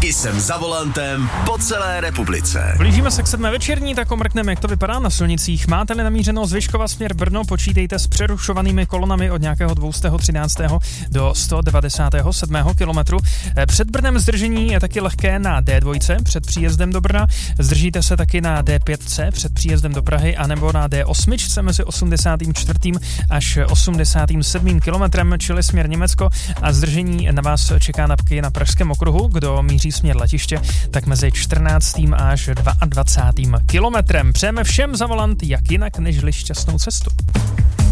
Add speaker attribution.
Speaker 1: I jsem za volantem po celé republice.
Speaker 2: Blížíme se k 7. večerní, tak omrkneme, jak to vypadá na silnicích. Máte-li namířeno z Vyškova směr Brno, počítejte s přerušovanými kolonami od nějakého 213. do 197. kilometru. Před Brnem zdržení je taky lehké na D2 před příjezdem do Brna. Zdržíte se taky na D5 před příjezdem do Prahy, anebo na D8 mezi 84. až 87. kilometrem, čili směr Německo, a zdržení na vás čeká na Pražském okruhu, kdo míří směr letiště, tak mezi 14. až 22. kilometrem. Přejeme všem za volant jak jinak nežli šťastnou cestu.